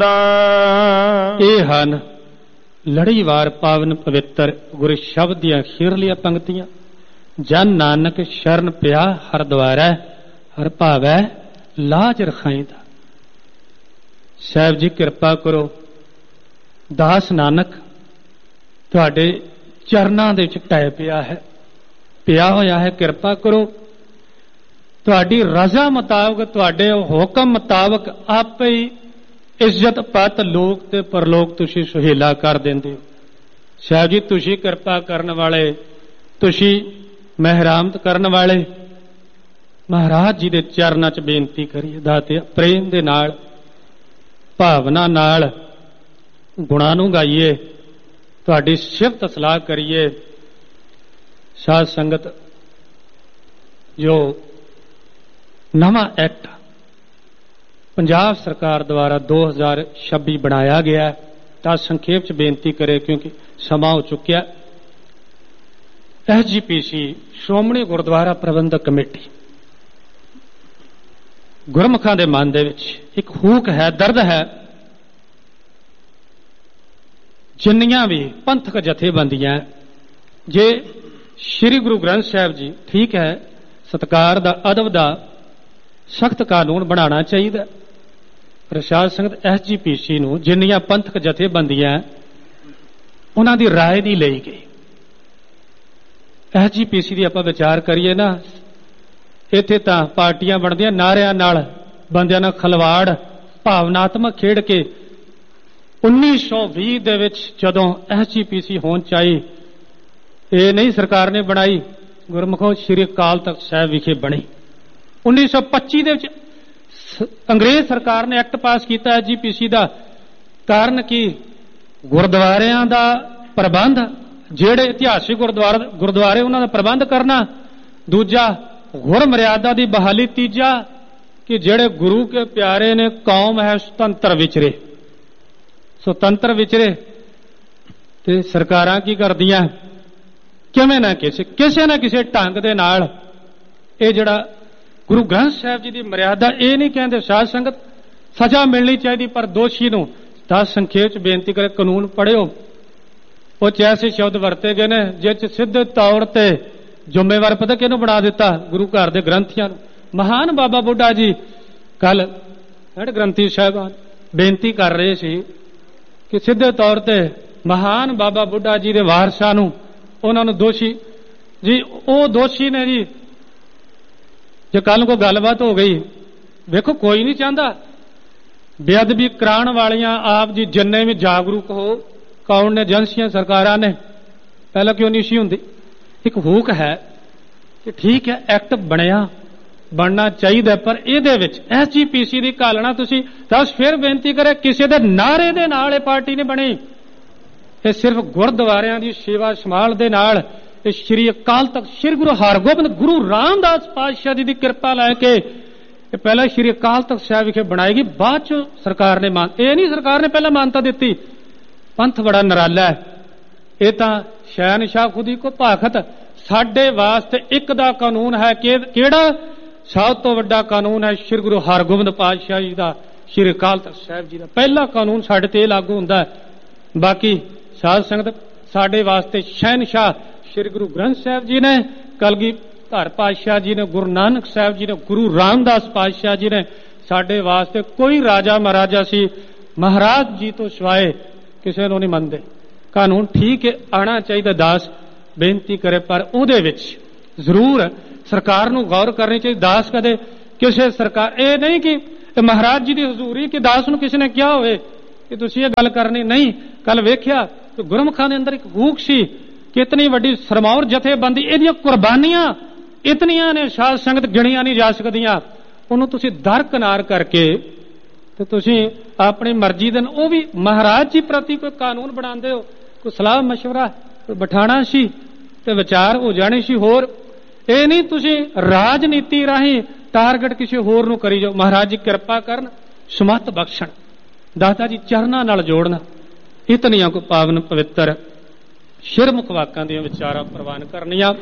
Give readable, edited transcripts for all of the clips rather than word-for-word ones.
ਇਹ ਹਨ ਲੜੀਵਾਰ ਪਾਵਨ ਪਵਿੱਤਰ ਗੁਰ ਸ਼ਬਦ ਦੀਆਂ ਅਖੀਰਲੀਆਂ ਪੰਕਤੀਆਂ। ਜਨ ਨਾਨਕ ਸ਼ਰਨ ਪਿਆ ਹਰ ਦੁਆਰੈ, ਹਰ ਭਾਵੈ ਲਾਜ ਰਖਾਈਂਦਾ। ਸਾਹਿਬ ਜੀ ਕਿਰਪਾ ਕਰੋ, ਦਾਸ ਨਾਨਕ ਤੁਹਾਡੇ ਚਰਨਾਂ ਦੇ ਵਿੱਚ ਟਹਿ ਪਿਆ ਹੋਇਆ ਹੈ। ਕਿਰਪਾ ਕਰੋ, ਤੁਹਾਡੀ ਰਜ਼ਾ ਮੁਤਾਬਕ, ਤੁਹਾਡੇ ਹੁਕਮ ਮੁਤਾਬਕ ਆਪੇ ਹੀ ਇੱਜ਼ਤ ਪਤ ਲੋਕ ਤੇ ਪਰਲੋਕ ਤੁਸੀਂ ਸੁਹੇਲਾ ਕਰ ਦਿੰਦੇ ਹੋ। ਸਾਹਿਬ ਜੀ ਤੁਸੀਂ ਕਿਰਪਾ ਕਰਨ ਵਾਲੇ, ਤੁਸੀਂ ਮਹਿਰਾਮਤ ਕਰਨ ਵਾਲੇ, ਮਹਾਰਾਜ ਜੀ ਦੇ ਚਰਨਾਂ 'ਚ ਬੇਨਤੀ ਕਰੀਏ ਦਾਤੇ, ਪ੍ਰੇਮ ਦੇ ਨਾਲ, ਭਾਵਨਾ ਨਾਲ ਗੁਣਾਂ ਨੂੰ ਗਾਈਏ, ਤੁਹਾਡੀ ਸਿਫਤ ਸਲਾਹ ਕਰੀਏ। ਸਾਧ ਸੰਗਤ, ਜੋ ਨਵਾਂ ਐਕਟ ਪੰਜਾਬ ਸਰਕਾਰ ਦੁਆਰਾ 2026 ਬਣਾਇਆ ਗਿਆ, ਤਾਂ ਸੰਖੇਪ 'ਚ ਬੇਨਤੀ ਕਰੇ ਕਿਉਂਕਿ ਸਮਾਂ ਹੋ ਚੁੱਕਿਆ। SGPC ਸ਼੍ਰੋਮਣੀ ਗੁਰਦੁਆਰਾ ਪ੍ਰਬੰਧਕ ਕਮੇਟੀ, ਗੁਰਮੁਖਾਂ ਦੇ ਮਨ ਦੇ ਵਿੱਚ ਇੱਕ ਹੂਕ ਹੈ, ਦਰਦ ਹੈ। ਜਿੰਨੀਆਂ ਵੀ ਪੰਥਕ ਜਥੇਬੰਦੀਆਂ, ਜੇ ਸ੍ਰੀ ਗੁਰੂ ਗ੍ਰੰਥ ਸਾਹਿਬ ਜੀ, ਠੀਕ ਹੈ, ਸਤਿਕਾਰ ਦਾ, ਅਦਬ ਦਾ ਸਖਤ ਕਾਨੂੰਨ ਬਣਾਉਣਾ ਚਾਹੀਦਾ। ਪ੍ਰਸ਼ਾਦ ਸੰਗਤ SGPC ਨੂੰ ਜਿੰਨੀਆਂ ਪੰਥਕ ਜਥੇਬੰਦੀਆਂ, ਉਹਨਾਂ ਦੀ ਰਾਏ ਨਹੀਂ ਲਈ ਗਈ। SGPC ਦੀ ਆਪਾਂ ਵਿਚਾਰ ਕਰੀਏ ਨਾ, ਇੱਥੇ ਤਾਂ ਪਾਰਟੀਆਂ ਬਣਦੀਆਂ ਨਾਰਿਆਂ ਨਾਲ, ਬੰਦਿਆਂ ਨਾਲ ਖਲਵਾੜ, ਭਾਵਨਾਤਮਕ ਖੇਡ ਕੇ। 1920 ਦੇ ਵਿੱਚ ਜਦੋਂ SGPC ਹੋਣ ਚਾਹੀ, ਇਹ ਨਹੀਂ ਸਰਕਾਰ ਨੇ ਬਣਾਈ, ਗੁਰਮੁਖੋ ਸ੍ਰੀ ਅਕਾਲ ਤਖਤ ਸਾਹਿਬ ਵਿਖੇ ਬਣੀ। 1925 ਦੇ ਵਿੱਚ ਅੰਗਰੇਜ਼ ਸਰਕਾਰ ਨੇ ਐਕਟ ਪਾਸ ਕੀਤਾ SGPC ਦਾ। ਕਾਰਨ ਕੀ? ਗੁਰਦੁਆਰਿਆਂ ਦਾ ਪ੍ਰਬੰਧ, ਜਿਹੜੇ ਇਤਿਹਾਸਿਕ ਗੁਰਦੁਆਰੇ ਉਹਨਾਂ ਦਾ ਪ੍ਰਬੰਧ ਕਰਨਾ। ਦੂਜਾ, ਗੁਰ ਮਰਿਆਦਾ ਦੀ ਬਹਾਲੀ। ਤੀਜਾ, ਕਿ ਜਿਹੜੇ ਗੁਰੂ ਕੇ ਪਿਆਰੇ ਨੇ, ਕੌਮ ਹੈ ਸੁਤੰਤਰ ਵਿਚਰੇ, ਸੁਤੰਤਰ ਵਿਚਰੇ। ਤੇ ਸਰਕਾਰਾਂ ਕੀ ਕਰਦੀਆਂ? ਕਿਵੇਂ ਨਾ ਕਿਸੇ ਨਾ ਕਿਸੇ ਢੰਗ ਦੇ ਨਾਲ ਇਹ ਜਿਹੜਾ ਗੁਰੂ ਗ੍ਰੰਥ ਸਾਹਿਬ ਜੀ ਦੀ ਮਰਿਆਦਾ, ਇਹ ਨਹੀਂ ਕਹਿੰਦੇ ਸਾਧ ਸੰਗਤ ਸਜ਼ਾ ਮਿਲਣੀ ਚਾਹੀਦੀ, ਪਰ ਦੋਸ਼ੀ ਨੂੰ ਤਾਂ ਸੰਖੇਪ 'ਚ ਬੇਨਤੀ ਕਰੇ, ਕਾਨੂੰਨ ਪੜ੍ਹਿਓ। ਉਹ 'ਚ ਐਸੇ ਸ਼ਬਦ ਵਰਤੇ ਗਏ ਨੇ ਜਿਸ 'ਚ ਸਿੱਧੇ ਤੌਰ ਤੇ ਜ਼ਿੰਮੇਵਾਰ ਪਤਾ ਕਿਹਨੂੰ ਬਣਾ ਦਿੱਤਾ? ਗੁਰੂ ਘਰ ਦੇ ਗ੍ਰੰਥੀਆਂ ਨੂੰ। ਮਹਾਨ ਬਾਬਾ ਬੁੱਢਾ ਜੀ ਕੱਲ ਸਾਡੇ ਗ੍ਰੰਥੀ ਸਾਹਿਬਾਨ ਬੇਨਤੀ ਕਰ ਰਹੇ ਸੀ ਕਿ ਸਿੱਧੇ ਤੌਰ ਤੇ ਮਹਾਨ ਬਾਬਾ ਬੁੱਢਾ ਜੀ ਦੇ ਵਾਰਸਾਂ ਨੂੰ, ਉਹਨਾਂ ਨੂੰ ਦੋਸ਼ੀ ਜੀ, ਉਹ ਦੋਸ਼ੀ ਨੇ ਜੀ। ਜੇ ਕੱਲ ਨੂੰ ਕੋਈ ਗੱਲਬਾਤ ਹੋ ਗਈ, ਵੇਖੋ ਕੋਈ ਨਹੀਂ ਚਾਹੁੰਦਾ ਬੇਅਦਬੀ ਕਰਾਉਣ ਵਾਲੀਆਂ ਆਪ ਜੀ ਜਿੰਨੇ ਵੀ ਜਾਗਰੂਕ ਹੋ। ਕੌਣ ਨੇ? ਏਜੰਸੀਆਂ, ਸਰਕਾਰਾਂ ਨੇ। ਪਹਿਲਾਂ ਕਿਉਂ ਨਹੀਂ ਸੀ ਹੁੰਦੀ? ਇੱਕ ਹੂਕ ਹੈ ਕਿ ਠੀਕ ਹੈ, ਐਕਟ ਬਣਨਾ ਚਾਹੀਦਾ, ਪਰ ਇਹਦੇ ਵਿੱਚ SGPC ਦੀ ਘਾਲਣਾ ਤੁਸੀਂ ਦੱਸ। ਫਿਰ ਬੇਨਤੀ ਕਰੇ, ਕਿਸੇ ਦੇ ਨਾਅਰੇ ਦੇ ਨਾਲ ਇਹ ਪਾਰਟੀ ਨਹੀਂ ਬਣੀ। ਇਹ ਸਿਰਫ ਗੁਰਦੁਆਰਿਆਂ ਦੀ ਸੇਵਾ ਸੰਭਾਲ ਦੇ ਨਾਲ, ਇਹ ਸ੍ਰੀ ਅਕਾਲ ਤਖਤ ਸ੍ਰੀ ਗੁਰੂ ਹਰਗੋਬਿੰਦ ਗੁਰੂ ਰਾਮਦਾਸ ਪਾਤਸ਼ਾਹ ਜੀ ਦੀ ਕਿਰਪਾ ਲੈ ਕੇ ਇਹ ਪਹਿਲਾਂ ਸ੍ਰੀ ਅਕਾਲ ਤਖਤ ਸਾਹਿਬ ਵਿਖੇ ਬਣਾਏਗੀ, ਬਾਅਦ ਚ ਸਰਕਾਰ ਨੇ ਇਹ ਨਹੀਂ ਸਰਕਾਰ ਨੇ ਪਹਿਲਾਂ ਮਾਨਤਾ ਦਿੱਤੀ। ਪੰਥ ਬੜਾ ਨਿਰਾਲਾ ਹੈ। ਇਹ ਤਾਂ ਸ਼ਹਿਨਸ਼ਾਹ ਖੁਦੀ ਕੋ ਭਾਖਤ। ਸਾਡੇ ਵਾਸਤੇ ਇੱਕ ਦਾ ਕਾਨੂੰਨ ਹੈ। ਕਿਹੜਾ? ਸਭ ਤੋਂ ਵੱਡਾ ਕਾਨੂੰਨ ਹੈ ਸ੍ਰੀ ਗੁਰੂ ਹਰਗੋਬਿੰਦ ਪਾਤਸ਼ਾਹ ਜੀ ਦਾ, ਸ੍ਰੀ ਅਕਾਲ ਤਖਤ ਸਾਹਿਬ ਜੀ ਦਾ ਪਹਿਲਾ ਕਾਨੂੰਨ ਸਾਡੇ ਤੇ ਲਾਗੂ ਹੁੰਦਾ ਹੈ। ਬਾਕੀ ਸਾਧ ਸੰਗਤ, ਸਾਡੇ ਵਾਸਤੇ ਸ਼ਹਿਨਸ਼ਾਹ ਸ੍ਰੀ ਗੁਰੂ ਗ੍ਰੰਥ ਸਾਹਿਬ ਜੀ ਨੇ, ਕਲਗੀਧਰ ਪਾਤਸ਼ਾਹ ਜੀ ਨੇ, ਗੁਰੂ ਨਾਨਕ ਸਾਹਿਬ ਜੀ ਨੇ, ਗੁਰੂ ਰਾਮਦਾਸ ਪਾਤਸ਼ਾਹ ਜੀ ਨੇ। ਸਾਡੇ ਵਾਸਤੇ ਕੋਈ ਰਾਜਾ ਮਹਾਰਾਜਾ ਸੀ ਮਹਾਰਾਜ ਜੀ ਤੋਂ ਸਿਵਾਏ ਕਿਸੇ ਨੂੰ ਨਹੀਂ ਮੰਨਦੇ। ਕਾਨੂੰਨ ਠੀਕ ਹੈ, ਆਉਣਾ ਚਾਹੀਦਾ, ਦਾਸ ਬੇਨਤੀ ਕਰੇ, ਪਰ ਉਹਦੇ ਵਿੱਚ ਜ਼ਰੂਰ ਸਰਕਾਰ ਨੂੰ ਗੌਰ ਕਰਨੀ ਚਾਹੀਦੀ। ਦਾਸ ਕਦੇ ਕਿਸੇ ਸਰਕਾਰ, ਇਹ ਨਹੀਂ ਕਿ ਮਹਾਰਾਜ ਜੀ ਦੀ ਹਜ਼ੂਰੀ ਕਿ ਦਾਸ ਨੂੰ ਕਿਸੇ ਨੇ ਕਿਹਾ ਹੋਵੇ ਕਿ ਤੁਸੀਂ ਇਹ ਗੱਲ ਕਰਨੀ ਨਹੀਂ। ਕੱਲ ਵੇਖਿਆ ਕਿ ਗੁਰਮੁਖਾਂ ਦੇ ਅੰਦਰ ਇੱਕ ਹੂਕ ਸੀ, ਕਿਤਨੀ ਵੱਡੀ ਸਰਮੌਰ ਜਥੇਬੰਦੀ, ਇਹਦੀਆਂ ਕੁਰਬਾਨੀਆਂ ਇਤਨੀਆਂ ਨੇ ਸਾਧ ਸੰਗਤ, ਗਿਣੀਆਂ ਨਹੀਂ ਜਾ ਸਕਦੀਆਂ। ਉਹਨੂੰ ਤੁਸੀਂ ਦਰਕਨਾਰ ਕਰਕੇ ਤੇ ਤੁਸੀਂ ਆਪਣੀ ਮਰਜ਼ੀ ਦੇ, ਉਹ ਵੀ ਮਹਾਰਾਜ ਜੀ ਪ੍ਰਤੀ ਕੋਈ ਕਾਨੂੰਨ ਬਣਾਉਂਦੇ ਹੋ, ਕੋਈ ਸਲਾਹ ਮਸ਼ਵਰਾ ਬਿਠਾਣਾ ਸੀ ਤੇ ਵਿਚਾਰ ਹੋ ਜਾਣੇ ਸੀ। ਹੋਰ ਇਹ ਨਹੀਂ ਤੁਸੀਂ ਰਾਜਨੀਤੀ ਰਾਹੀਂ ਟਾਰਗੇਟ ਕਿਸੇ ਹੋਰ ਨੂੰ ਕਰੀ ਜਾਓ। ਮਹਾਰਾਜ ਜੀ ਕਿਰਪਾ ਕਰਨ, ਸਮੱਤ ਬਖਸ਼ਣ, ਦਾਤਾ ਜੀ ਚਰਨਾਂ ਨਾਲ ਜੋੜਨਾ। ਇਤਨੀਆਂ ਕੋ ਪਾਵਨ ਪਵਿੱਤਰ ਸ਼ਿਰਮੁਖ ਵਾਕਾਂ ਦੀਆਂ ਵਿਚਾਰਾਂ ਪ੍ਰਵਾਨ ਕਰਨੀਆਂ।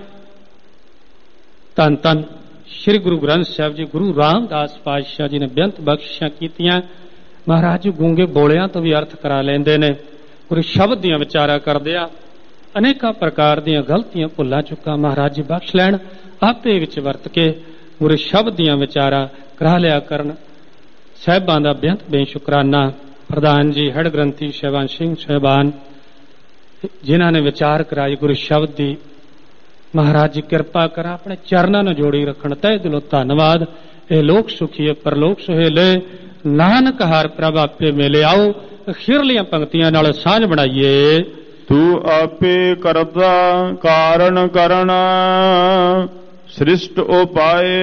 ਧੰਨ ਧੰਨ ਸ੍ਰੀ ਗੁਰੂ ਗ੍ਰੰਥ ਸਾਹਿਬ ਜੀ, ਗੁਰੂ ਰਾਮਦਾਸ ਪਾਤਸ਼ਾਹ ਜੀ ਨੇ ਬੇਅੰਤ ਬਖਸ਼ਿਸ਼ਾਂ ਕੀਤੀਆਂ। ਮਹਾਰਾਜ ਜੀ ਗੂੰਗੇ ਬੋਲਿਆਂ ਤੋਂ ਵੀ ਅਰਥ ਕਰਾ ਲੈਂਦੇ ਨੇ। ਗੁਰੂ ਸ਼ਬਦ ਦੀਆਂ ਵਿਚਾਰਾ ਕਰਦੇ ਆ। ਅਨੇਕਾਂ ਪ੍ਰਕਾਰ ਦੀਆਂ ਗਲਤੀਆਂ ਭੁੱਲਾਂ ਚੁੱਕਾਂ ਮਹਾਰਾਜ ਜੀ ਬਖਸ਼ ਲੈਣ। ਆਪੇ ਵਿੱਚ ਵਰਤ ਕੇ ਗੁਰੂ ਸ਼ਬਦ ਦੀਆਂ ਵਿਚਾਰਾ ਕਰਾ ਲਿਆ ਕਰਨ। ਸਾਹਿਬਾਂ ਦਾ ਬੇਅੰਤ ਬੇਸ਼ੁਕਰਾਨਾ ਪ੍ਰਧਾਨ ਜੀ ਹੜ ਗ੍ਰੰਥੀ ਸ਼ਹਿਬਾਨ ਸਿੰਘ ਸਾਹਿਬਾਨ ਜਿਨ੍ਹਾਂ ਨੇ ਵਿਚਾਰ ਕਰਾਈ ਗੁਰੂ ਸ਼ਬਦ ਦੀ। ਮਹਾਰਾਜ ਜੀ ਕਿਰਪਾ ਕਰਾ ਆਪਣੇ ਚਰਨਾਂ ਨੂੰ ਜੋੜੀ ਰੱਖਣ। ਤਹਿ ਦਿਲੋਂ ਧੰਨਵਾਦ। ਇਹ ਲੋਕ ਸੁਖੀਏ ਪਰਲੋਕ ਸੁਹੇਲੇ ਨਾਨਕ ਹਰ ਪ੍ਰਭ ਆਪੇ ਮੇਲੇ। ਆਓ ਅਖੀਰਲੀਆਂ ਪੰਕਤੀਆਂ ਨਾਲ ਸਾਂਝ ਬਣਾਈਏ। ਤੂੰ ਆਪੇ ਕਰਤਾ ਕਾਰਨ ਕਰਨਾ ਸ੍ਰਿਸ਼ਟ ਉਪਾਏ